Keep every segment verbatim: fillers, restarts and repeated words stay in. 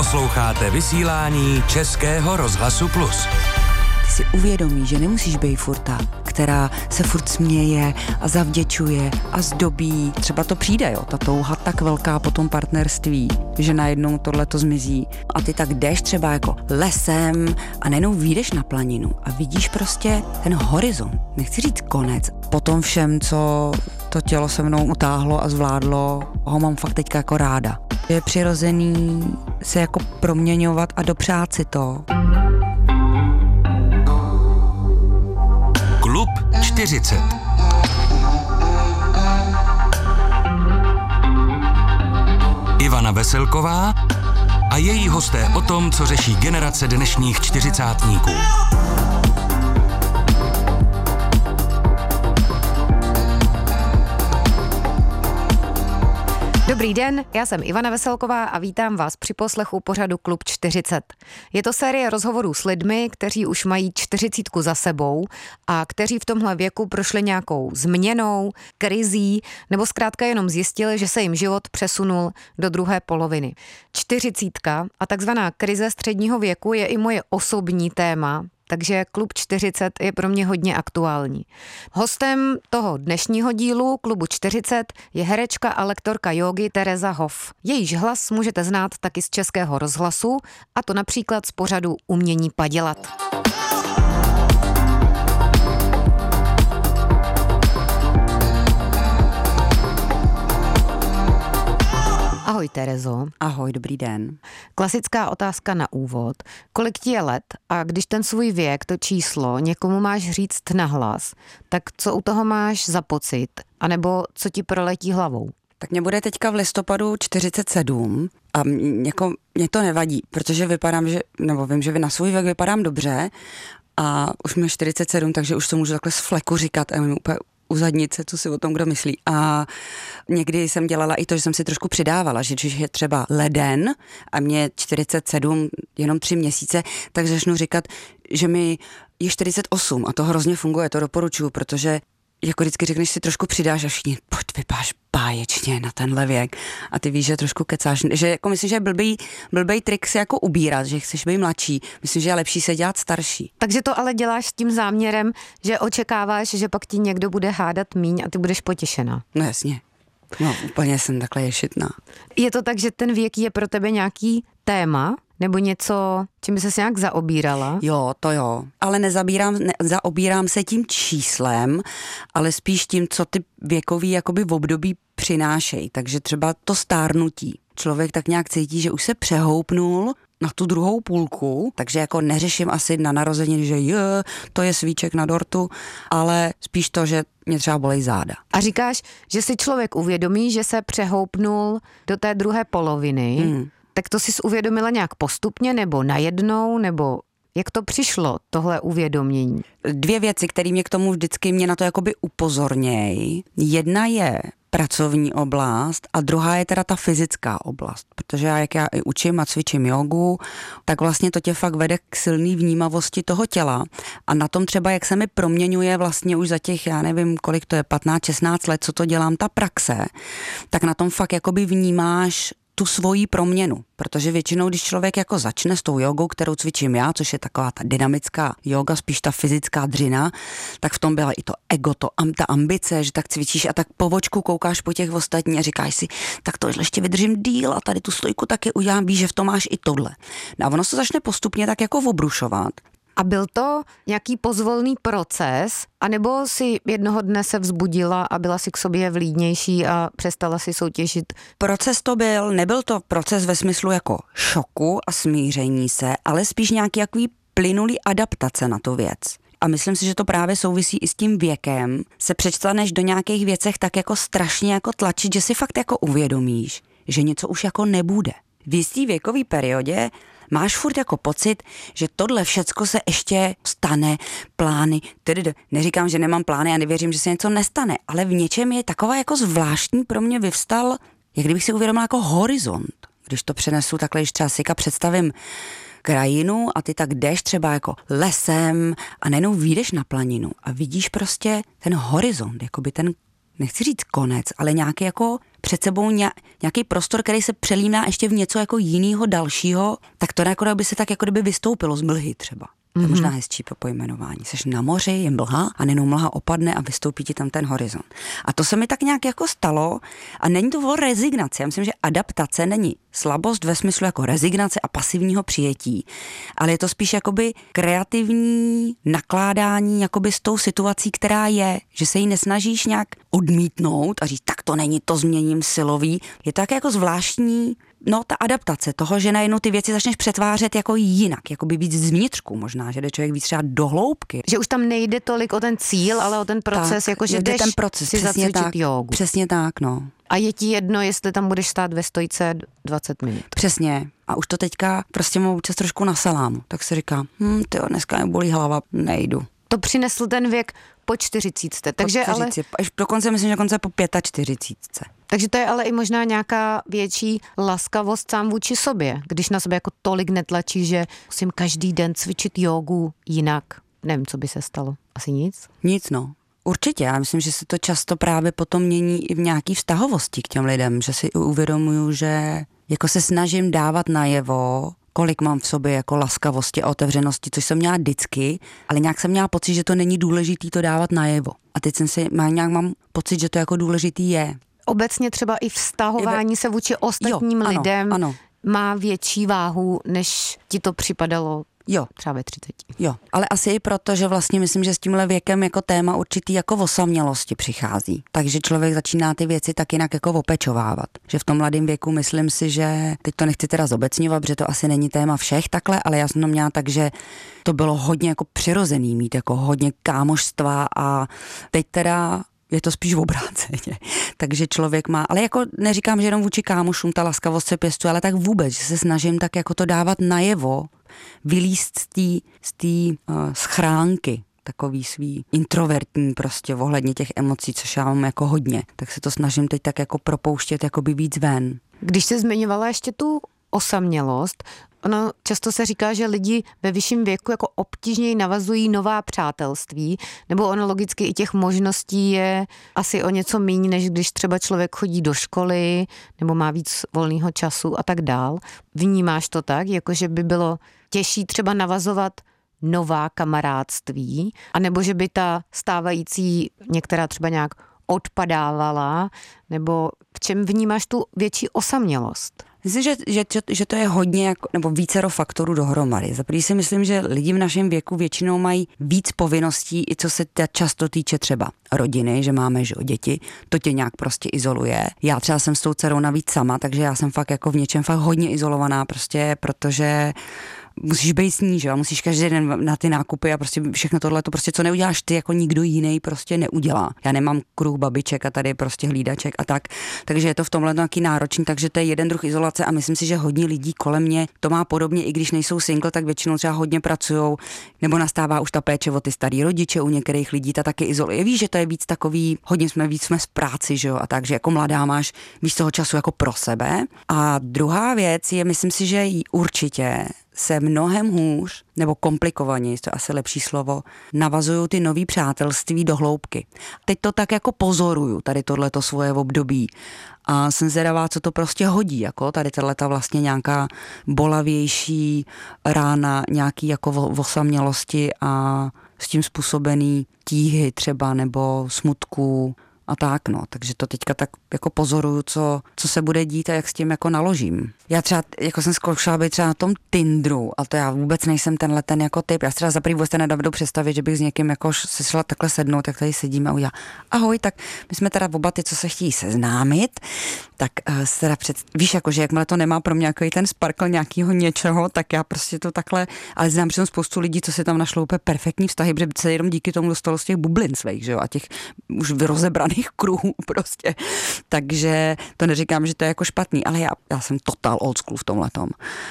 Posloucháte vysílání Českého rozhlasu Plus. Ty si uvědomíš, že nemusíš být furt ta, která se furt směje a zavděčuje a zdobí. Třeba to přijde, jo, ta touha tak velká po tom partnerství, že najednou tohle to zmizí. A ty tak jdeš třeba jako lesem a najednou vyjdeš na planinu a vidíš prostě ten horizont. Nechci říct konec. Po tom všem, co to tělo se mnou utáhlo a zvládlo, ho mám fakt teďka jako ráda. Je přirozený se jako proměňovat a dopřát si to. Klub čtyřicet. Ivana Veselková a její hosté o tom, co řeší generace dnešních čtyřicátníků. Dobrý den, já jsem Ivana Veselková a vítám vás při poslechu pořadu Klub čtyřicet. Je to série rozhovorů s lidmi, kteří už mají čtyřicítku za sebou a kteří v tomhle věku prošli nějakou změnou, krizí nebo zkrátka jenom zjistili, že se jim život přesunul do druhé poloviny. Čtyřicítka a takzvaná krize středního věku je i moje osobní téma, takže Klub čtyřicet je pro mě hodně aktuální. Hostem toho dnešního dílu Klubu čtyřicet je herečka a lektorka jógy Tereza Hoff. Jejíž hlas můžete znát taky z Českého rozhlasu, a to například z pořadu Umění padělat. Ahoj Terezo. Ahoj, dobrý den. Klasická otázka na úvod. Kolik ti je let a když ten svůj věk, to číslo, někomu máš říct nahlas, tak co u toho máš za pocit? A nebo co ti proletí hlavou? Tak mě bude teďka v listopadu čtyřicet sedm a mě, jako, mě to nevadí, protože vypadám, že, nebo vím, že vy na svůj věk vypadám dobře a už mi čtyřicet sedm, takže už to můžu takhle z fleku říkat a mi úplně u zadnice, co si o tom kdo myslí. A někdy jsem dělala i to, že jsem si trošku přidávala, že když je třeba leden a mě čtyřicet sedm, jenom tři měsíce, tak začnu říkat, že mi je čtyřicet osm a to hrozně funguje, to doporučuju, protože jako vždycky řekneš, si trošku přidáš a všichni, pojď, vypadáš báječně na tenhle věk a ty víš, že trošku kecáš, že jako myslím, že je blbý, blbej trik si jako ubírat, že chceš být mladší, myslím, že je lepší se dělat starší. Takže to ale děláš s tím záměrem, že očekáváš, že pak ti někdo bude hádat míň a ty budeš potěšená. No jasně, no úplně jsem takhle ješitná. Je to tak, že ten věk je pro tebe nějaký téma? Nebo něco, čím by ses nějak zaobírala? Jo, to jo. Ale nezabírám, ne, zaobírám se tím číslem, ale spíš tím, co ty věkový jakoby v období přinášejí. Takže třeba to stárnutí. Člověk tak nějak cítí, že už se přehoupnul na tu druhou půlku, takže jako neřeším asi na narozeniny, že je, to je svíček na dortu, ale spíš to, že mě třeba bolej záda. A říkáš, že si člověk uvědomí, že se přehoupnul do té druhé poloviny, hmm. Tak to jsi uvědomila nějak postupně, nebo najednou, nebo jak to přišlo, tohle uvědomění? Dvě věci, které mě k tomu vždycky mě na to jakoby upozornějí. Jedna je pracovní oblast a druhá je teda ta fyzická oblast. Protože já, jak já i učím a cvičím jogu, tak vlastně to tě fakt vede k silný vnímavosti toho těla. A na tom třeba, jak se mi proměňuje vlastně už za těch, já nevím, kolik to je, patnáct šestnáct let, co to dělám, ta praxe, tak na tom fakt jakoby vnímáš tu svoji proměnu, protože většinou, když člověk jako začne s tou jogou, kterou cvičím já, což je taková ta dynamická joga, spíš ta fyzická dřina, tak v tom byla i to ego, to, ta ambice, že tak cvičíš a tak po vočku koukáš po těch ostatních a říkáš si, tak to ještě vydržím díl a tady tu stojku taky udělám, víš, že v tom máš i tohle. No a ono se začne postupně tak jako obrušovat. A byl to nějaký pozvolný proces, anebo si jednoho dne se vzbudila a byla si k sobě vlídnější a přestala si soutěžit? Proces to byl, nebyl to proces ve smyslu jako šoku a smíření se, ale spíš nějaký jaký plynulý adaptace na tu věc. A myslím si, že to právě souvisí i s tím věkem. Se přestaneš do nějakých věcech tak jako strašně jako tlačit, že si fakt jako uvědomíš, že něco už jako nebude. V jistý věkový periodě máš furt jako pocit, že tohle všecko se ještě stane, plány, tedy neříkám, že nemám plány a nevěřím, že se něco nestane, ale v něčem je taková jako zvláštní pro mě vyvstal, jak kdybych si uvědomila jako horizont. Když to přenesu takhle, když třeba si představím krajinu a ty tak jdeš třeba jako lesem a najednou vyjdeš na planinu a vidíš prostě ten horizont, jakoby ten nechci říct konec, ale nějaký jako před sebou nějaký prostor, který se přelíná ještě v něco jako jinýho dalšího, tak to jako by se tak jako kdyby vystoupilo z mlhy třeba. To je možná hezčí po pojmenování. Seš na moři, je mlha a nejenom mlha opadne a vystoupí ti tam ten horizont. A to se mi tak nějak jako stalo a není to o rezignaci. Já myslím, že adaptace není slabost ve smyslu jako rezignace a pasivního přijetí, ale je to spíš jakoby kreativní nakládání jakoby s tou situací, která je, že se jí nesnažíš nějak odmítnout a říct, tak to není, to změním silový. Je to tak jako zvláštní. No, ta adaptace toho, že najednou ty věci začneš přetvářet jako jinak, jako by víc zvnitřku možná, že jde člověk víc třeba do hloubky. Že už tam nejde tolik o ten cíl, ale o ten proces, tak, jako že jdeš ten proces, si přesně zacvičit tak, jógu. Přesně tak, no. A je ti jedno, jestli tam budeš stát ve stojce dvacet minut. Přesně. A už to teďka prostě mám čas trošku na salámu. Tak si říkám, hm, tyjo, dneska mě bolí hlava, nejdu. To přinesl ten věk po čtyřicítce, takže po čtyřicítce, ale... Až dokonce myslím, že dokonce po čtyřicítce pět. Takže to je ale i možná nějaká větší laskavost sám vůči sobě, když na sebe jako tolik netlačí, že musím každý den cvičit jógu jinak. Nevím, co by se stalo. Asi nic? Nic, no. Určitě, já myslím, že se to často právě potom mění i v nějaký vztahovosti k těm lidem, že si uvědomuju, že jako se snažím dávat najevo, kolik mám v sobě jako laskavosti a otevřenosti, což jsem měla vždycky, ale nějak jsem měla pocit, že to není důležitý to dávat najevo. A teď jsem si, nějak mám pocit, že to jako důležitý je. Obecně třeba i vztahování se vůči ostatním jo, ano, lidem ano. má větší váhu, než ti to připadalo jo. třeba ve třiceti. Jo, ale asi i proto, že vlastně myslím, že s tímhle věkem jako téma určitý jako osamělosti přichází. Takže člověk začíná ty věci tak jinak jako opečovávat. Že v tom mladém věku myslím si, že teď to nechci teda zobecňovat, protože to asi není téma všech takhle, ale já jsem to měla tak, že to bylo hodně jako přirozený mít jako hodně kámošstva a teď teda je to spíš v obráceně. Takže člověk má, ale jako neříkám, že jenom vůči kámošům ta laskavost se pěstuje, ale tak vůbec, že se snažím tak jako to dávat najevo, vylízt z té z té uh, schránky, takový svý introvertní prostě ohledně těch emocí, což já mám jako hodně. Tak se to snažím teď tak jako propouštět jakoby víc ven. Když jsi zmiňovala ještě tu osamělost, ono často se říká, že lidi ve vyšším věku jako obtížněji navazují nová přátelství, nebo ono logicky i těch možností je asi o něco míň, než když třeba člověk chodí do školy, nebo má víc volného času a tak dál. Vnímáš to tak, jakože by bylo těžší třeba navazovat nová kamarádství, anebo že by ta stávající některá třeba nějak odpadávala, nebo v čem vnímáš tu větší osamělost? Myslím, že, že, že to je hodně jako, nebo vícero faktorů dohromady. Za první si myslím, že lidi v našem věku většinou mají víc povinností, i co se často týče třeba rodiny, že máme že, děti, to tě nějak prostě izoluje. Já třeba jsem s tou dcerou navíc sama, takže já jsem fakt jako v něčem fakt hodně izolovaná, prostě protože musíš být s ní, že jo, musíš každý den na ty nákupy a prostě všechno tohle, to prostě co neuděláš ty, jako nikdo jiný prostě neudělá. Já nemám kruh babiček a tady prostě hlídaček a tak, takže je to v tomhle nějaký náročný, takže to je jeden druh izolace a myslím si, že hodně lidí kolem mě to má podobně, i když nejsou single, tak většinou třeba hodně pracujou, nebo nastává už ta péče o ty starý rodiče, u některých lidí ta taky izoluje. Víš, že to je víc takový, hodně jsme víc jsme z práci, že jo, a takže jako mladá máš víc toho času jako pro sebe. A druhá věc je, myslím si, že určitě se mnohem hůř, nebo komplikovaněji, to je asi lepší slovo, navazují ty nový přátelství do hloubky. Teď to tak jako pozoruju, tady tohleto svoje období. A jsem zvědavá, co to prostě hodí, jako tady tato vlastně nějaká bolavější rána, nějaký jako osamělosti a s tím způsobený tíhy třeba, nebo smutku a tak, no. Takže to teďka tak jako pozoruju, co, co se bude dít a jak s tím jako naložím. Já třeba, jako jsem zkoušela být třeba na tom Tinderu, a to já vůbec nejsem tenhle ten jako typ. Já třeba za prvý vůbec nedovedu představit, že bych s někým jako se šla takhle sednout, tak tady sedíme a udělá ahoj, tak my jsme teda oba ty, co se chtějí seznámit, tak uh, se teda před, víš, jako, že jakmile to nemá pro mě jako ten sparkl nějakého něčeho, tak já prostě to takhle, ale znám přitom spoustu lidí, co si tam našlo úplně perfektní vztahy, protože se jenom díky tomu dostalo z těch bublin svých, že jo, a těch už rozebraných kruhů prostě. Takže to neříkám, že to je jako špatný, ale já, já jsem total old school v tomhletom.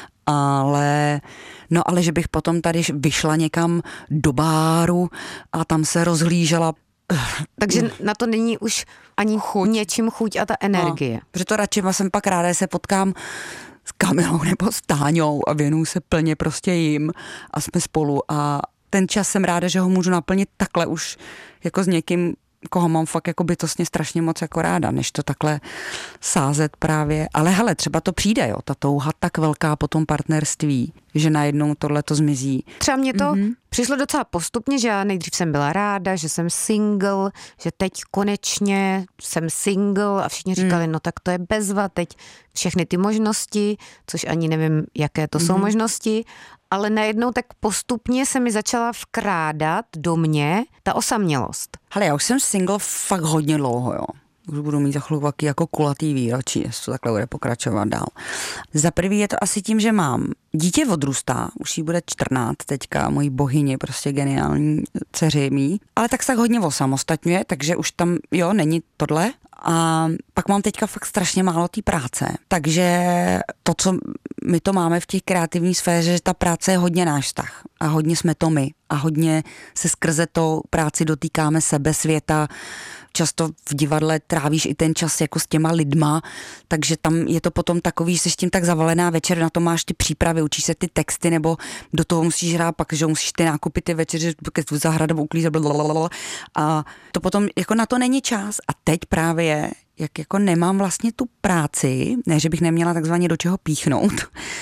Ale, no ale že bych potom tady vyšla někam do báru a tam se rozhlížela. Takže na to není už ani chuť. něčím chuť a ta energie. No, protože to radši jsem pak ráda, že se potkám s Kamilou nebo s Táňou a věnuju se plně prostě jim a jsme spolu a ten čas jsem ráda, že ho můžu naplnit takhle už jako s někým, koho mám fakt jako bytostně strašně moc jako ráda, než to takhle sázet právě. Ale hele, třeba to přijde, jo, ta touha tak velká po tom partnerství, že najednou tohle to zmizí. Třeba mě to mm-hmm. přišlo docela postupně, že já nejdřív jsem byla ráda, že jsem single, že teď konečně jsem single a všichni říkali, mm. no tak to je bezva, teď všechny ty možnosti, což ani nevím, jaké to mm-hmm. jsou možnosti, ale najednou tak postupně se mi začala vkrádat do mě ta osamělost. Hele, já už jsem single fakt hodně dlouho, jo. Už budu mít za chvilku jako kulatý výročí, jestli to takhle bude pokračovat dál. Za prvý je to asi tím, že mám dítě odrůstá, už jí bude čtrnáct teďka, mojí bohyni, prostě geniální dceři mý, ale tak se tak hodně osamostatňuje, takže už tam, jo, není tohle. A pak mám teďka fakt strašně málo té práce, takže to, co my to máme v těch kreativní sféře, že ta práce je hodně náš vztah a hodně jsme to my a hodně se skrze to práci dotýkáme sebe, světa. Často v divadle trávíš i ten čas jako s těma lidma, takže tam je to potom takový, že jsi s tím tak zavalená večer, na to máš ty přípravy, učíš se ty texty, nebo do toho musíš hrát pak, že musíš ty nákupy, ty večeře, zahrada, uklízet, blablabla. A to potom, jako na to není čas. A teď právě, jak jako nemám vlastně tu práci, ne, že bych neměla takzvaně do čeho píchnout,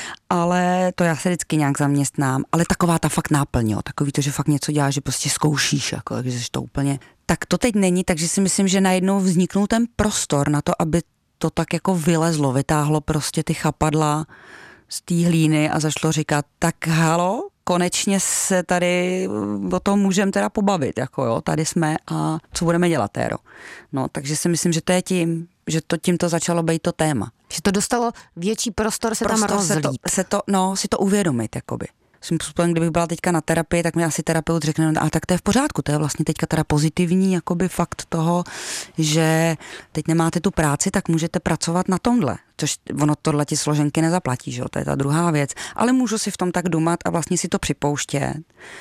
ale to já se vždycky nějak zaměstnám, ale taková ta fakt náplň, jo, takový to, že fakt něco děláš, že prostě zkoušíš, jako, takže jsi to úplně, tak to teď není, takže si myslím, že najednou vzniknul ten prostor na to, aby to tak jako vylezlo, vytáhlo prostě ty chapadla z té hlíny a začalo říkat, tak halo, konečně se tady o tom můžeme teda pobavit, jako jo, tady jsme a co budeme dělat, Téro. No, takže si myslím, že to je tím, že to tímto začalo být to téma. Že to dostalo větší prostor se prostor tam rozlít. Se to, se to, no, si to uvědomit, jakoby. Svým způsobem, kdybych byla teďka na terapii, tak mi asi terapeut řekne, a tak to je v pořádku, to je vlastně teďka teda pozitivní jakoby fakt toho, že teď nemáte tu práci, tak můžete pracovat na tomhle, což ono tohle ti složenky nezaplatí, že jo, to je ta druhá věc, ale můžu si v tom tak dumat a vlastně si to připouštět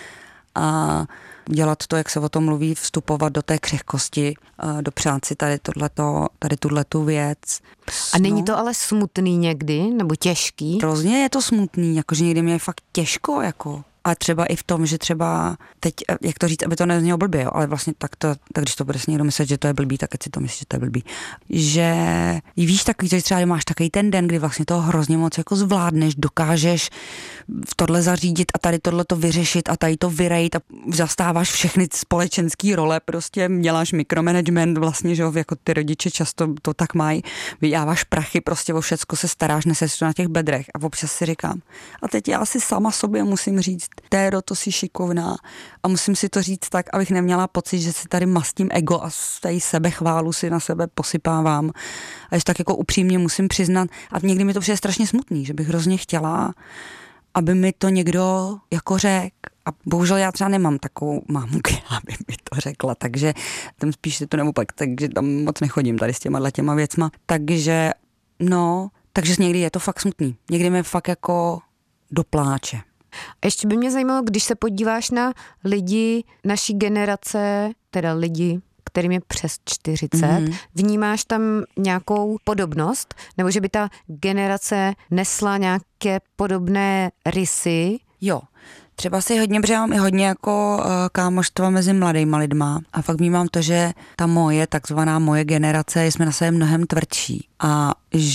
a dělat to, jak se o tom mluví, vstupovat do té křehkosti, dopřát si tady tohleto, tady tuhletu věc. A není to ale smutný někdy, nebo těžký? Hrozně je to smutný, jakože někdy mě je fakt těžko, jako. A třeba i v tom, že třeba teď, jak to říct, aby to neznělo blbě, jo, ale vlastně tak, to, tak když to bude si někdo myslet, že to je blbý, tak ať si to myslí, že to je blbý. Že víš takový, že třeba máš takový ten den, kdy vlastně toho hrozně moc jako zvládneš, dokážeš tohle zařídit a tady tohle to vyřešit a tady to vyrejt a zastáváš všechny společenský role, prostě děláš mikromanagement vlastně, že jo, jako ty rodiče často to tak mají, vyjáváš prachy, prostě o všecko se staráš, neseš to na těch bedrech a občas si říkám, a teď já si sama sobě musím říct, Téro, to jsi šikovná a musím si to říct tak, abych neměla pocit, že si tady mastím ego a tady sebechválu si na sebe posypávám a ještě tak jako upřímně musím přiznat a někdy mi to přijde strašně smutný, že bych hrozně chtěla, aby mi to někdo jako řekl a bohužel já třeba nemám takovou mámu, aby mi to řekla, takže tam spíš si to neopak, takže tam moc nechodím tady s těma těma věcma, takže no, takže někdy je to fakt smutný, někdy mi fakt jako dopláče. A ještě by mě zajímalo, když se podíváš na lidi naší generace, teda lidi, kterým je přes čtyřicet, mm-hmm. vnímáš tam nějakou podobnost? Nebo že by ta generace nesla nějaké podobné rysy? Jo. Třeba si hodně, protože mám i hodně jako uh, kámoštva mezi mladýma lidma a fakt vnímám to, že ta moje, takzvaná moje generace, jsme na sebe mnohem tvrdší a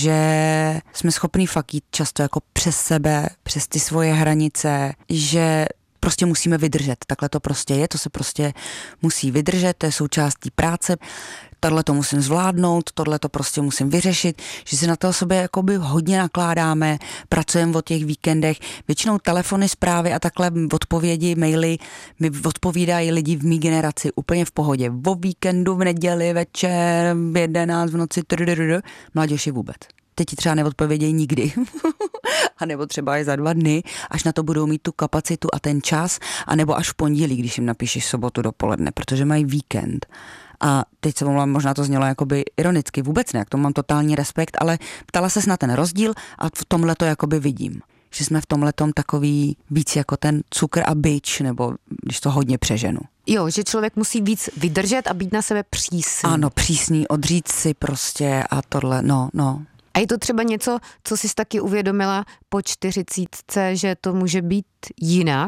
že jsme schopní fakt jít často jako přes sebe, přes ty svoje hranice, že prostě musíme vydržet, takhle to prostě je, to se prostě musí vydržet, to je součástí práce, tohle to musím zvládnout, tohle to prostě musím vyřešit, že si na to sobě jakoby hodně nakládáme, pracujeme o těch víkendech, většinou telefony, zprávy a takhle odpovědi, maily mi odpovídají lidi v mý generaci úplně v pohodě, o víkendu, v neděli, večer, v jedenáct v noci, mladěši vůbec. Teď ti třeba neodpovědějí nikdy. A nebo třeba i za dva dny, až na to budou mít tu kapacitu a ten čas, a nebo až v pondělí, když jim napíšeš sobotu dopoledne, protože mají víkend. A teď se mluvám, možná to znělo jakoby ironicky, vůbec ne, k tomu mám totální respekt, ale ptala ses na ten rozdíl a v tomhle to jakoby vidím. Že jsme v tomhletom takový víc jako ten cukr a bič, nebo když to hodně přeženu. Jo, že člověk musí víc vydržet a být na sebe přísný. Ano, přísný, odříct si prostě a tohle, no, no. A je to třeba něco, co jsi taky uvědomila po čtyřicítce, že to může být jinak?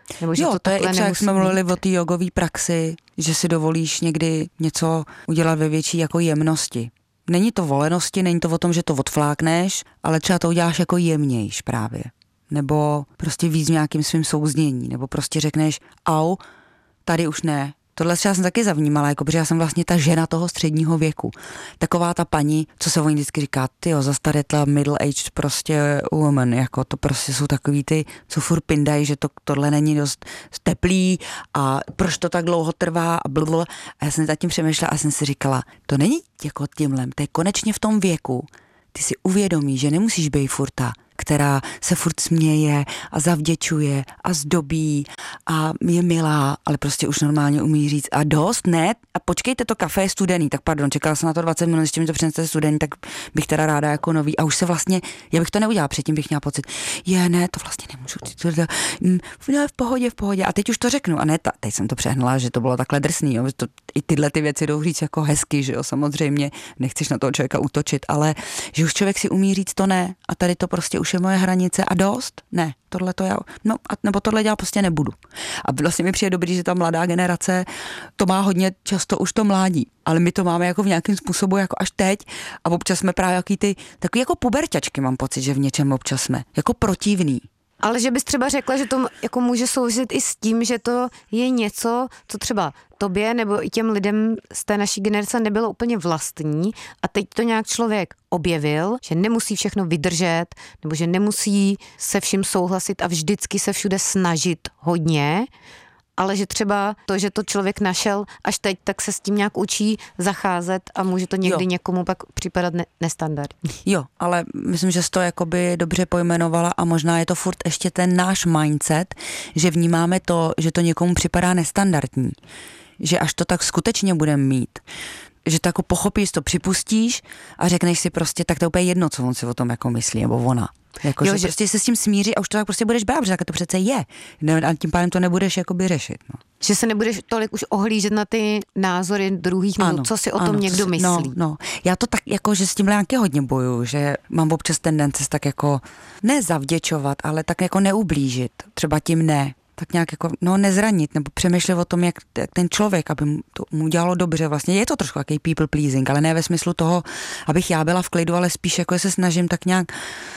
Nebo že jo, to, to je i třeba, jak jsme být. mluvili o té jogové praxi, že si dovolíš někdy něco udělat ve větší jako jemnosti. Není to volenosti, není to o tom, že to odflákneš, ale třeba to uděláš jako jemnějš právě. Nebo prostě víc v nějakým svým souznění, nebo prostě řekneš, au, tady už ne. Tohle třeba jsem taky zavnímala, jako, protože já jsem vlastně ta žena toho středního věku. Taková ta paní, co se o ní vždycky říká, tyjo, zastaretla middle-aged prostě woman, jako to prostě jsou takový ty, co furt pindají, že to, tohle není dost teplý a proč to tak dlouho trvá a blablabla. A já jsem nad tím přemýšlela a jsem si říkala, to není jako tímhlem, to je konečně v tom věku, ty si uvědomí, že nemusíš být furt ta, která se furt směje a zavděčuje a zdobí a je milá, ale prostě už normálně umí říct a dost, ne, a počkejte, to kafe je studený, tak pardon, čekala jsem na to dvacet minut, ještě mi to přinesete studený, tak bych teda ráda jako nový a už se vlastně, já bych to neudělala, předtím bych měla pocit, je ne, to vlastně nemůžu, to, to, ne, v pohodě, v pohodě a teď už to řeknu a ne, ta, teď jsem to přehnala, že to bylo takhle drsný, jo, to, i tyhle ty věci jdou říct jako hezky, že jo, samozřejmě, nechceš na toho člověka útočit, ale že už člověk si umí říct to ne a tady to prostě už je moje hranice a dost? Ne, tohle to já, no a nebo tohle dělat prostě nebudu. A vlastně mi přijde dobrý, že ta mladá generace to má hodně často už to mládí, ale my to máme jako v nějakém způsobu jako až teď a občas jsme právě jaký ty, takový jako puberťačky mám pocit, že v něčem občas jsme, jako protivný. Ale že bys třeba řekla, že to jako může souviset i s tím, že to je něco, co třeba tobě nebo i těm lidem z té naší generace nebylo úplně vlastní a teď to nějak člověk objevil, že nemusí všechno vydržet nebo že nemusí se vším souhlasit a vždycky se všude snažit hodně, ale že třeba to, že to člověk našel až teď, tak se s tím nějak učí zacházet a může to někdy jo. někomu pak připadat ne- nestandardní. Jo, ale myslím, že jsi to jakoby dobře pojmenovala a možná je to furt ještě ten náš mindset, že vnímáme to, že to někomu připadá nestandardní. Že až to tak skutečně budeme mít, že to jako pochopíš, to připustíš a řekneš si prostě, tak to je úplně jedno, co on si o tom jako myslí, nebo ona. Jako, jo, že, že prostě se s tím smíří a už to tak prostě budeš brát, protože tak to přece je. A tím pádem to nebudeš jakoby řešit. No. Že se nebudeš tolik už ohlížet na ty názory druhých, nebo co si o tom ano, někdo si, myslí. No, no. Já to tak jako, že s tímhle nějaký hodně bojuju, že mám občas tendence tak jako ne zavděčovat, ale tak jako neublížit. Třeba tím ne. Tak nějak jako, no nezranit, nebo přemýšlet o tom, jak, jak ten člověk, aby mu to mu dělalo dobře. Vlastně je to trošku jaký people pleasing, ale ne ve smyslu toho, abych já byla v klidu, ale spíš jako se snažím tak nějak,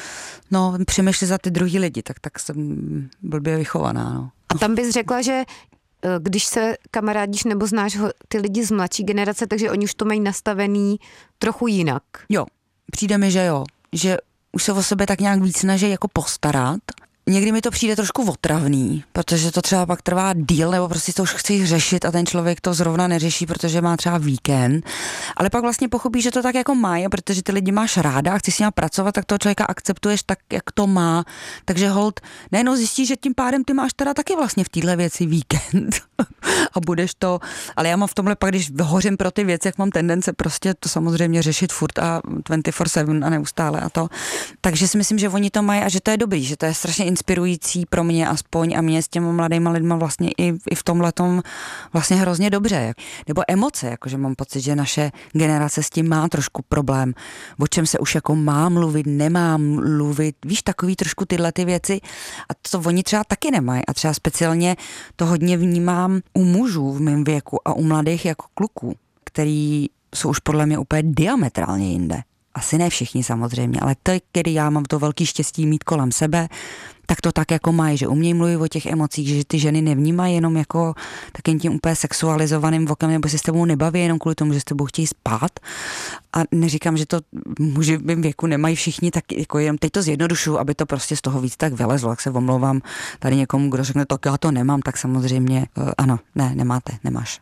no, přemýšlet za ty druhý lidi, tak, tak jsem blbě vychovaná, no. A tam bys řekla, že když se kamarádíš nebo znáš ho, ty lidi z mladší generace, takže oni už to mají nastavený trochu jinak. Jo, přijde mi, že jo, že už se o sebe tak nějak víc snaží jako postarat. Někdy mi to přijde trošku otravný, protože to třeba pak trvá díl, nebo prostě to už chceš řešit a ten člověk to zrovna neřeší, protože má třeba víkend. Ale pak vlastně pochopíš, že to tak jako má, protože ty lidi máš ráda a chceš s ním pracovat, tak toho člověka akceptuješ tak, jak to má. Takže hold, nejenom zjistíš, že tím pádem ty máš teda taky vlastně v téhle věci víkend a budeš to, ale já mám v tomhle pak, když hořím pro ty věci, jak mám tendence prostě to samozřejmě řešit furt a dvacet čtyři sedm a neustále a to. Takže si myslím, že oni to mají a že to je dobrý, že to je strašně inspirující pro mě aspoň a mě s těma mladýma lidma vlastně i, i v tomhletom vlastně hrozně dobře. Nebo emoce, jakože mám pocit, že naše generace s tím má trošku problém. O čem se už jako má mluvit, nemá mluvit, víš, takový trošku tyhle ty věci a to oni třeba taky nemají a třeba speciálně to hodně vnímám u mužů v mém věku a u mladých jako kluků, který jsou už podle mě úplně diametrálně jinde. Asi ne všichni samozřejmě, ale to, kdy já mám to velký štěstí mít kolem sebe, tak to tak jako mají, že umějí mluvit o těch emocích, že ty ženy nevnímají jenom jako takým tím úplně sexualizovaným vokem, nebo se s tebou nebaví jenom kvůli tomu, že s tebou chtějí spát. A neříkám, že to muži v mém věku nemají všichni, tak jako jenom teď to zjednodušuju, aby to prostě z toho víc tak vylezlo, jak se omlouvám tady někomu, kdo řekne, tak já to nemám, tak samozřejmě ano, ne, nemáte, nemáš.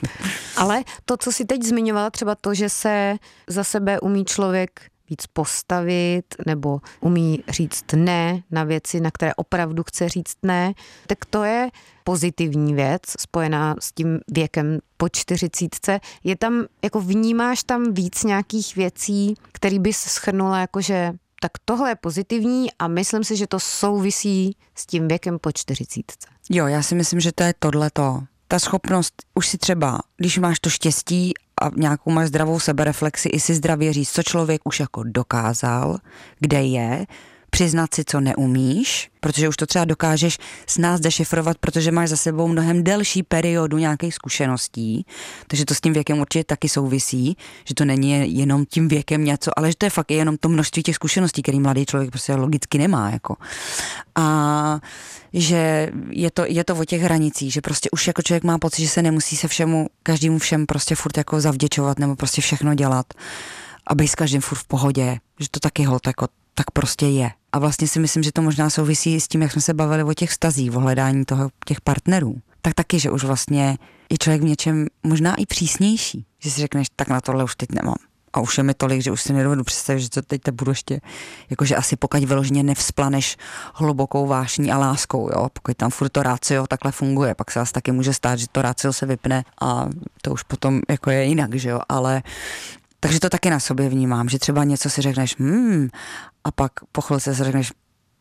Ale to, co jsi teď zmiňovala, třeba to, že se za sebe umí člověk víc postavit nebo umí říct ne na věci, na které opravdu chce říct ne, tak to je pozitivní věc spojená s tím věkem po čtyřicítce. Je tam, jako vnímáš tam víc nějakých věcí, který bys shrnula jakože tak tohle je pozitivní a myslím si, že to souvisí s tím věkem po čtyřicítce. Jo, já si myslím, že to je tohleto. Ta schopnost, už si třeba, když máš to štěstí a nějakou máš zdravou sebereflexi, i si zdravě říct, co člověk už jako dokázal, kde je, přiznat si, co neumíš, protože už to třeba dokážeš s nás dešifrovat, protože máš za sebou mnohem delší periodu nějakých zkušeností, takže to s tím věkem určitě taky souvisí, že to není jenom tím věkem něco, ale že to je fakt jenom to množství těch zkušeností, který mladý člověk prostě logicky nemá, jako. A že je to, je to o těch hranicích, že prostě už jako člověk má pocit, že se nemusí se všemu, každému všem prostě furt jako zavděčovat nebo prostě všechno dělat, aby s každým furt v pohodě, že to taky holt jako tak prostě je. A vlastně si myslím, že to možná souvisí s tím, jak jsme se bavili o těch vztazích, o hledání toho, těch partnerů. Tak taky, že už vlastně je člověk v něčem možná i přísnější, že si řekneš, tak na tohle už teď nemám. A už je mi tolik, že už si nedovedu představit, že to teď te budu ještě, jakože asi pokud vyloženě nevzplaneš hlubokou vášní a láskou, jo, pokud tam furt to rácio takhle funguje, pak se asi taky může stát, že to rácio se vypne a to už potom jako je jinak, že jo, ale takže to taky na sobě vnímám, že třeba něco si řekneš, hmm, a pak po chvilce si řekneš,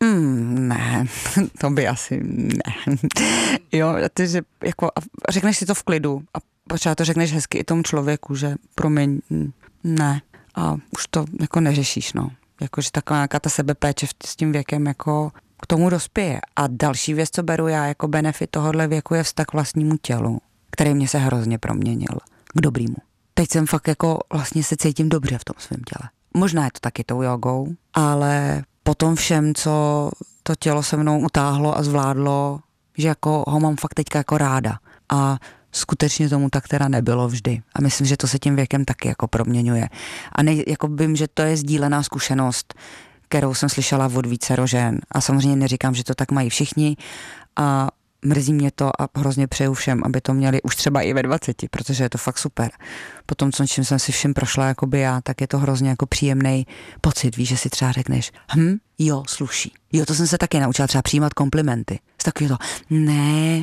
hmm, ne, to by asi ne. Jo, takže jako a řekneš si to v klidu a třeba to řekneš hezky i tomu člověku, že promiň, ne. A už to jako neřešíš, no. Jakože taková nějaká ta sebepéče s tím věkem jako k tomu dospěje. A další věc, co beru já jako benefit tohohle věku, je vztah k vlastnímu tělu, který mě se hrozně proměnil k dobrýmu. Teď jsem fakt jako vlastně se cítím dobře v tom svém těle. Možná je to taky tou jogou, ale po tom všem, co to tělo se mnou utáhlo a zvládlo, že jako ho mám fakt teďka jako ráda. A skutečně tomu tak teda nebylo vždy. A myslím, že to se tím věkem taky jako proměňuje. A ne, jako vím, že to je sdílená zkušenost, kterou jsem slyšela od vícero žen. A samozřejmě neříkám, že to tak mají všichni. A mrzí mě to a hrozně přeju všem, aby to měli už třeba i ve dvaceti, protože je to fakt super. Potom, co čím jsem si všem prošla jakoby já, tak je to hrozně jako příjemný pocit, víš, že si třeba řekneš, hm, jo, sluší. Jo, to jsem se taky naučila třeba přijímat komplimenty. Z takového to, ne,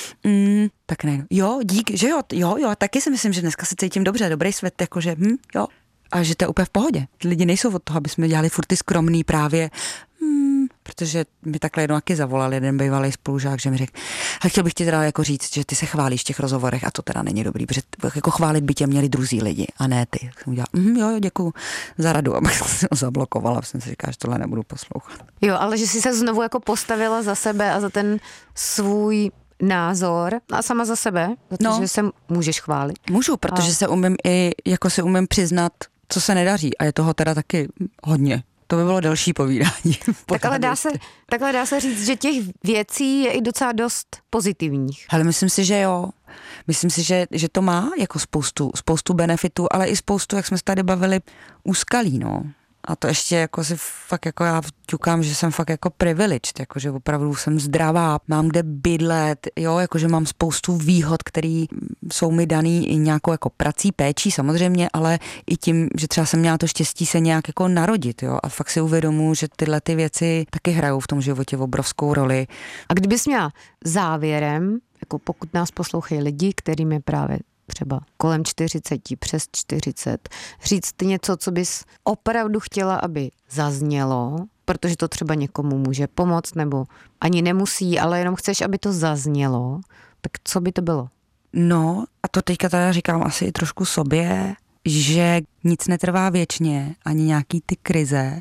mm, tak ne, jo, dík, že jo, jo, jo, taky si myslím, že dneska se cítím dobře, dobrý svět, jakože, hm, jo. A že to je úplně v pohodě. Lidi nejsou od toho, aby jsme dělali furt ty skromný právě, hmm, protože mi takhle jednou taky zavolal jeden bývalý spolužák, že mi řekl, a chtěl bych ti teda jako říct, že ty se chválíš v těch rozhovorech a to teda není dobrý, protože jako chválit by tě měli druzí lidi a ne ty. Tak jsem udělal, mm, jo, jo, děkuju za radu, abych se zablokovala, jsem si říkala, že tohle nebudu poslouchat. Jo, ale že jsi se znovu jako postavila za sebe a za ten svůj názor a sama za sebe, za to, no, že se můžeš chválit. Můžu, protože a... se umím i, jako se umím přiznat, co se nedaří a je toho teda taky hodně. To by bylo delší povídání. Takhle dá, se, takhle dá se říct, že těch věcí je i docela dost pozitivních. Hele, myslím si, že jo. Myslím si, že, že to má jako spoustu, spoustu benefitů, ale i spoustu, jak jsme se tady bavili, úskalí, no. A to ještě jako si fakt jako já ťukám, že jsem fakt jako privileged, jako že opravdu jsem zdravá, mám kde bydlet, jo, jakože mám spoustu výhod, které jsou mi daný i nějakou jako prací, péčí samozřejmě, ale i tím, že třeba jsem měla to štěstí se nějak jako narodit, jo, a fakt si uvědomuji, že tyhle ty věci taky hrajou v tom životě obrovskou roli. A kdybys měla závěrem, jako pokud nás poslouchají lidi, kterým je právě třeba kolem čtyřiceti, přes čtyřicet, říct něco, co bys opravdu chtěla, aby zaznělo, protože to třeba někomu může pomoct, nebo ani nemusí, ale jenom chceš, aby to zaznělo, tak co by to bylo? No, a to teďka teda říkám asi i trošku sobě, že nic netrvá věčně, ani nějaký ty krize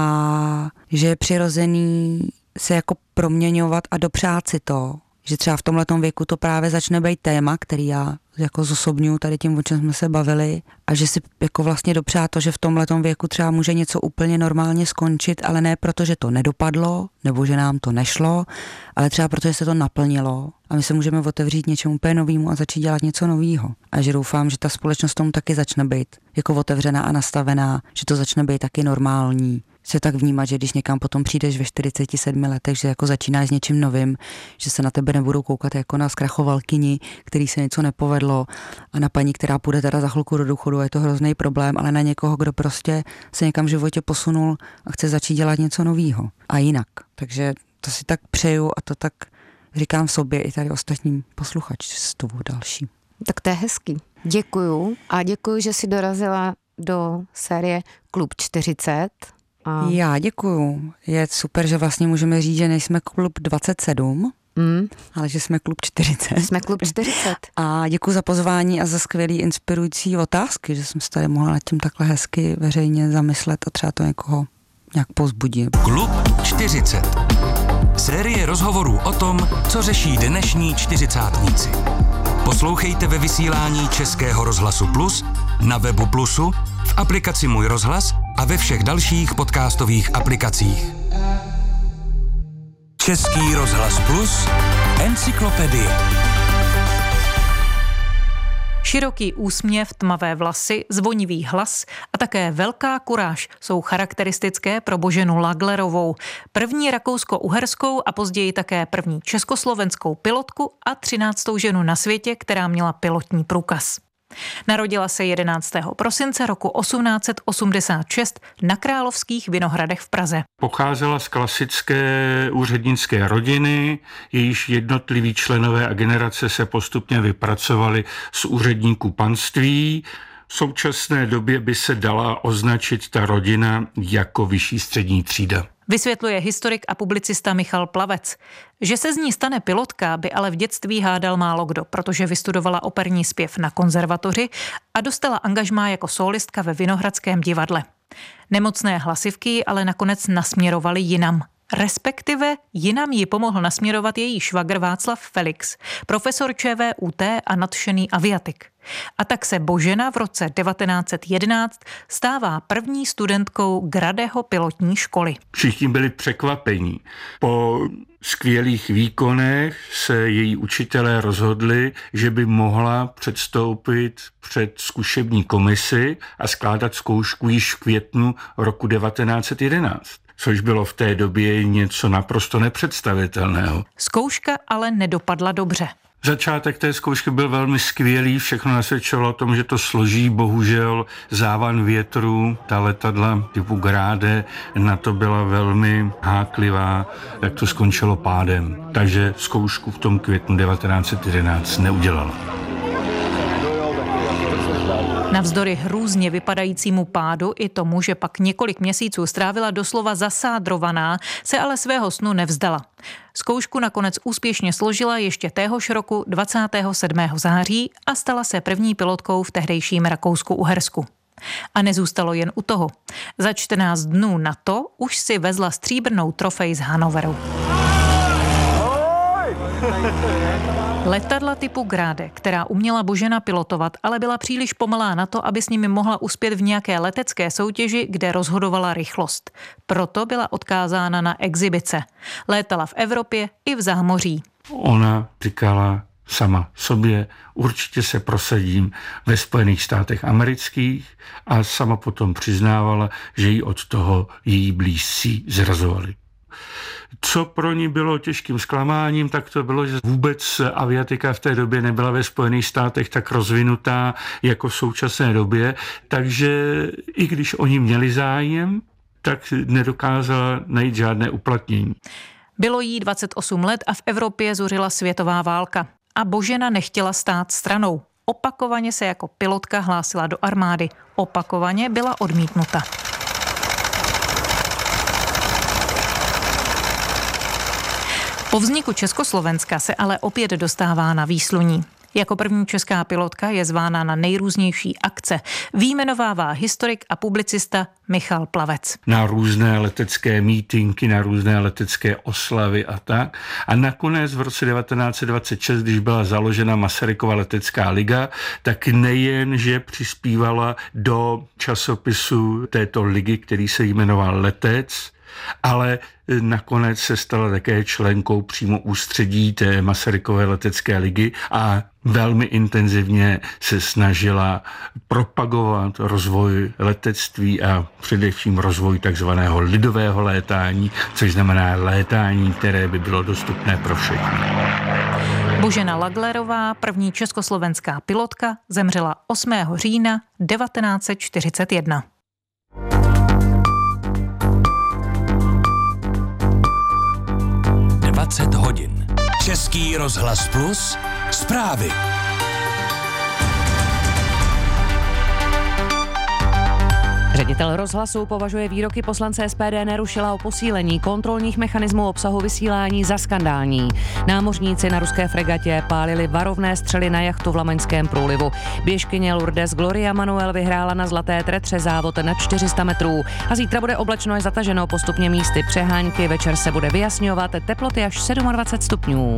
a že je přirozený se jako proměňovat a dopřát si to, že třeba v tomhletom věku to právě začne být téma, který já jako zosobňuji tady tím, o čem jsme se bavili, a že si jako vlastně dopřát to, že v tomhletom věku třeba může něco úplně normálně skončit, ale ne proto, že to nedopadlo, nebo že nám to nešlo, ale třeba proto, že se to naplnilo a my se můžeme otevřít něčemu úplně novému a začít dělat něco nového. A že doufám, že ta společnost tomu taky začne být jako otevřená a nastavená, že to začne být taky normální. Se tak vnímat, že když někam potom přijdeš ve čtyřiceti sedmi letech, že jako začínáš s něčím novým, že se na tebe nebudou koukat jako na zkrachovalkyni, který se něco nepovedlo, a na paní, která půjde teda za chvilku do důchodu, a je to hrozný problém, ale na někoho, kdo prostě se někam v životě posunul a chce začít dělat něco novýho a jinak. Takže to si tak přeju a to tak říkám sobě i tady ostatním posluchačstvu dalším. Tak to je hezký. Děkuju a děkuju, že jsi dorazila do série Klub čtyřicet. A... Já děkuju. Je super, že vlastně můžeme říct, že nejsme klub dvacet sedm, mm. ale že jsme klub čtyřicet. Jsme klub čtyřicet. A děkuju za pozvání a za skvělý inspirující otázky, že jsem se tady mohla nad tím takhle hezky veřejně zamyslet a třeba to někoho nějak povzbudí. Klub čtyřicet. Série rozhovorů o tom, co řeší dnešní čtyřicátníci. Poslouchejte ve vysílání Českého rozhlasu Plus, na webu Plusu, v aplikaci Můj rozhlas a ve všech dalších podcastových aplikacích. Český rozhlas Plus, encyklopedie. Široký úsměv, tmavé vlasy, zvonivý hlas a také velká kuráž jsou charakteristické pro Boženu Laglerovou, první rakousko-uherskou a později také první československou pilotku a třináctou ženu na světě, která měla pilotní průkaz. Narodila se jedenáctého prosince roku osmnáct set osmdesát šest na Královských Vinohradech v Praze. Pocházela z klasické úřednické rodiny, jejíž jednotliví členové a generace se postupně vypracovali z úředníků panství. V současné době by se dala označit ta rodina jako vyšší střední třída. Vysvětluje historik a publicista Michal Plavec. Že se z ní stane pilotka, by ale v dětství hádal málo kdo, protože vystudovala operní zpěv na konzervatoři a dostala angažmá jako sólistka ve Vinohradském divadle. Nemocné hlasivky ji ale nakonec nasměrovaly jinam. Respektive jinam ji pomohl nasměrovat její švagr Václav Felix, profesor ČVUT a nadšený aviatik. A tak se Božena v roce devatenáct set jedenáct stává první studentkou Gradeho pilotní školy. Všichni byli překvapení. Po skvělých výkonech se její učitelé rozhodli, že by mohla předstoupit před zkušební komisi a skládat zkoušku již v květnu roku devatenáct set jedenáct. Což bylo v té době něco naprosto nepředstavitelného. Zkouška ale nedopadla dobře. Začátek té zkoušky byl velmi skvělý, všechno nasvědčovalo o tom, že to složí, bohužel závan větru, ta letadla typu Grade na to byla velmi háklivá, tak to skončilo pádem. Takže zkoušku v tom květnu devatenáct set jedenáct neudělala. Navzdory hrůzně vypadajícímu pádu i tomu, že pak několik měsíců strávila doslova zasádrovaná, se ale svého snu nevzdala. Zkoušku nakonec úspěšně složila ještě téhož roku dvacátého sedmého září a stala se první pilotkou v tehdejším Rakousku-Uhersku. A nezůstalo jen u toho. Za čtrnáct dnů na to už si vezla stříbrnou trofej z Hannoveru. Letadla typu Grade, která uměla Božena pilotovat, ale byla příliš pomalá na to, aby s nimi mohla uspět v nějaké letecké soutěži, kde rozhodovala rychlost. Proto byla odkázána na exibice. Létala v Evropě i v zámoří. Ona říkala sama sobě, určitě se prosadím ve Spojených státech amerických a sama potom přiznávala, že jí od toho její blízcí zrazovali. Co pro ní bylo těžkým zklamáním, tak to bylo, že vůbec aviatika v té době nebyla ve Spojených státech tak rozvinutá jako v současné době, takže i když oni měli zájem, tak nedokázala najít žádné uplatnění. Bylo jí dvacet osm let a v Evropě zuřila světová válka. A Božena nechtěla stát stranou. Opakovaně se jako pilotka hlásila do armády. Opakovaně byla odmítnuta. Po vzniku Československa se ale opět dostává na výsluní. Jako první česká pilotka je zvána na nejrůznější akce. Vyjmenovává historik a publicista Michal Plavec. Na různé letecké mítinky, na různé letecké oslavy a tak. A nakonec v roce devatenáct set dvacet šest, když byla založena Masarykova letecká liga, tak nejen, že přispívala do časopisu této ligy, který se jmenoval Letec, ale nakonec se stala také členkou přímo ústředí té Masarykové letecké ligy a velmi intenzivně se snažila propagovat rozvoj letectví a především rozvoj takzvaného lidového létání, což znamená létání, které by bylo dostupné pro všechny. Božena Laglerová, první československá pilotka, zemřela osmého října devatenáct set čtyřicet jedna. dvacet hodin. Český rozhlas Plus. Zprávy. Ředitel Rozhlasu považuje výroky poslance S P D Nerušila o posílení kontrolních mechanismů obsahu vysílání za skandální. Námořníci na ruské fregatě pálili varovné střely na jachtu v Lamaňském průlivu. Běžkyně Lourdes Gloria Manuel vyhrála na zlaté tretře závod na čtyři sta metrů. A zítra bude oblačno až zataženo, postupně místy přehánky, večer se bude vyjasňovat, teploty až dvacet sedm stupňů.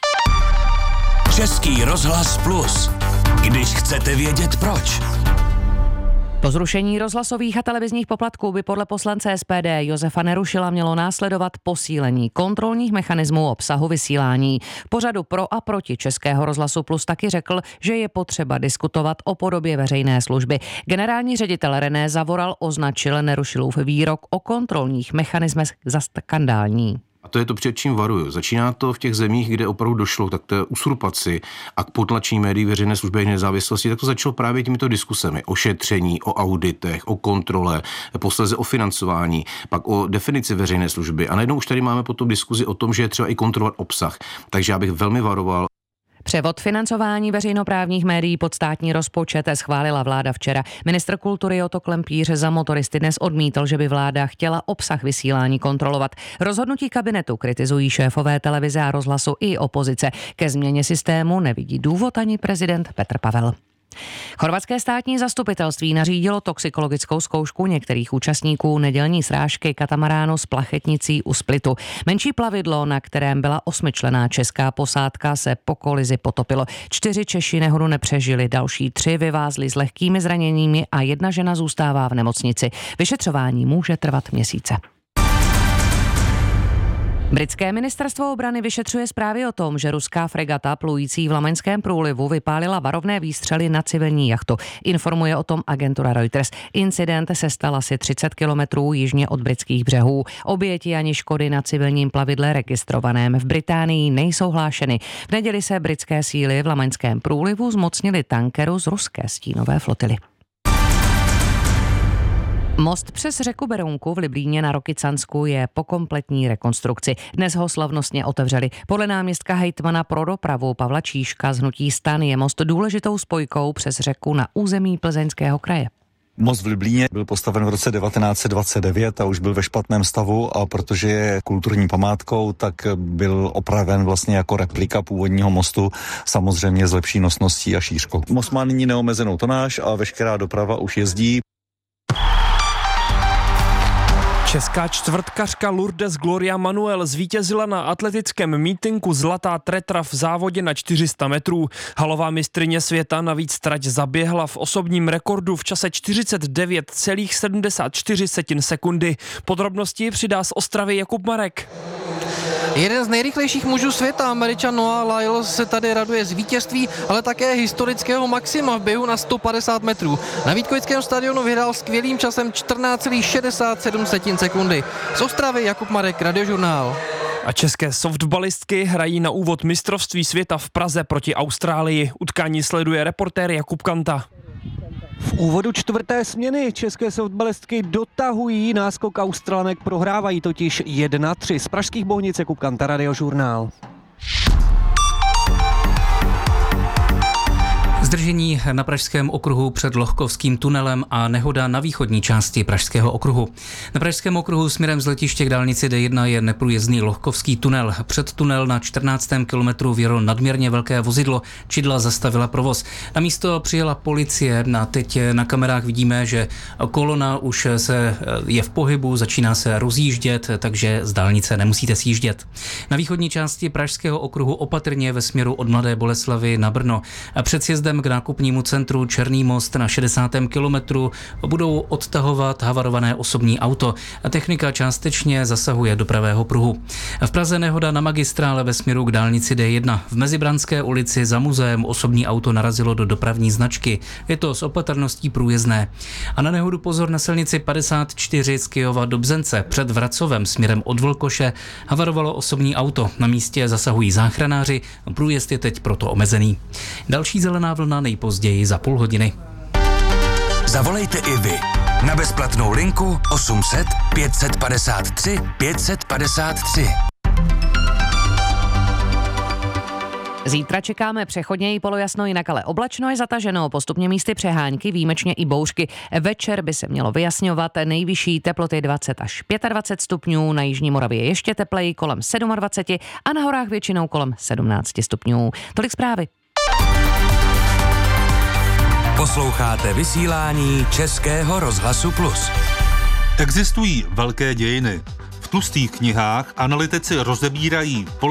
Český rozhlas Plus. Když chcete vědět proč. Po zrušení rozhlasových a televizních poplatků by podle poslance S P D Josefa Nerušila mělo následovat posílení kontrolních mechanismů obsahu vysílání. V pořadu Pro a proti Českého rozhlasu Plus taky řekl, že je potřeba diskutovat o podobě veřejné služby. Generální ředitel René Zavoral označil Nerušilův výrok o kontrolních mechanismech za skandální. A to je to, před čím varuju. Začíná to v těch zemích, kde opravdu došlo tak té usurpaci a k potlačení médií veřejné služby nezávislosti, tak to začalo právě těmito diskusemi o šetření, o auditech, o kontrole, posléze o financování, pak o definici veřejné služby. A najednou už tady máme potom diskuzi o tom, že je třeba i kontrolovat obsah. Takže já bych velmi varoval. Převod financování veřejnoprávních médií pod státní rozpočet schválila vláda včera. Ministr kultury Otto Klempíř za Motoristy dnes odmítl, že by vláda chtěla obsah vysílání kontrolovat. Rozhodnutí kabinetu kritizují šéfové televize a rozhlasu i opozice. Ke změně systému nevidí důvod ani prezident Petr Pavel. Chorvatské státní zastupitelství nařídilo toxikologickou zkoušku některých účastníků nedělní srážky katamaránu s plachetnicí u Splitu. Menší plavidlo, na kterém byla osmičlenná česká posádka, se po kolizi potopilo. Čtyři Češi nehodu nepřežili, další tři vyvázli s lehkými zraněními a jedna žena zůstává v nemocnici. Vyšetřování může trvat měsíce. Britské ministerstvo obrany vyšetřuje zprávy o tom, že ruská fregata plující v Lamaňském průlivu vypálila varovné výstřely na civilní jachtu. Informuje o tom agentura Reuters. Incident se stal asi třicet kilometrů jižně od britských břehů. Oběti ani škody na civilním plavidle registrovaném v Británii nejsou hlášeny. V neděli se britské síly v Lamaňském průlivu zmocnili tankeru z ruské stínové flotily. Most přes řeku Berounku v Liblíně na Rokycansku je po kompletní rekonstrukci. Dnes ho slavnostně otevřeli. Podle náměstka hejtmana pro dopravu Pavla Číška z hnutí STAN je most důležitou spojkou přes řeku na území Plzeňského kraje. Most v Liblíně byl postaven v roce devatenáct set dvacet devět a už byl ve špatném stavu, a protože je kulturní památkou, tak byl opraven vlastně jako replika původního mostu, samozřejmě s lepší nosností a šířkou. Most má nyní neomezenou tonáž a veškerá doprava už jezdí. Česká čtvrtkařka Lourdes Gloria Manuel zvítězila na atletickém mítinku Zlatá tretra v závodě na čtyři sta metrů. Halová mistryně světa navíc trať zaběhla v osobním rekordu v čase čtyřicet devět celá sedmdesát čtyři sekundy. Podrobnosti přidá z Ostravy Jakub Marek. Jeden z nejrychlejších mužů světa, Američan Noah Lyles, se tady raduje z vítězství, ale také historického maxima v běhu na sto padesát metrů. Na Vítkovickém stadionu vyhrál skvělým časem čtrnáct celá šedesát sedm sekundy. Z Ostravy Jakub Marek, Radiožurnál. A české softbalistky hrají na úvod mistrovství světa v Praze proti Austrálii. Utkání sleduje reportér Jakub Kanta. V úvodu čtvrté směny české softbalistky dotahují náskok Australanek, prohrávají totiž jedna tři. Z pražských Bohnic Jakub Kanta, Radiožurnál. Zdržení na Pražském okruhu před Lohkovským tunelem a nehoda na východní části Pražského okruhu. Na Pražském okruhu směrem z letiště k dálnici D jedna je neprůjezdný Lohkovský tunel. Před tunel na čtrnáctém kilometru vjelo nadměrně velké vozidlo, čidla zastavila provoz. Na místo přijela policie a teď na kamerách vidíme, že kolona už se je v pohybu, začíná se rozjíždět, takže z dálnice nemusíte sjíždět. Na východní části Pražského okruhu opatrně ve směru od Mladé Boleslavi na Brno. A před sjezdem k nákupnímu centru Černý most na šedesátém kilometru budou odtahovat havarované osobní auto. A technika částečně zasahuje do pravého pruhu. V Praze nehoda na magistrále ve směru k dálnici D jedna. V Mezibranské ulici za muzeem osobní auto narazilo do dopravní značky. Je to s opatrností průjezdné. A na nehodu pozor na silnici padesát čtyři z Kyjova do Bzence. Před Vracovem směrem od Vlkoše havarovalo osobní auto. Na místě zasahují záchranáři. Průjezd je teď proto omezený. Další zelená vlna nejpozději za půl hodiny. Zavolejte i vy na bezplatnou linku osm set pět set padesát tři pět set padesát tři. Zítra čekáme přechodně i polojasno, jinak ale oblačno je zataženo, postupně místy přehánky, výjimečně i bouřky. Večer by se mělo vyjasňovat, nejvyšší teploty dvacet až dvacet pět stupňů, na jižní Moravě ještě tepleji kolem dvacet sedm a na horách většinou kolem sedmnáct stupňů. Tolik zprávy. Posloucháte vysílání Českého rozhlasu Plus. Existují velké dějiny. V tlustých knihách analytici rozebírají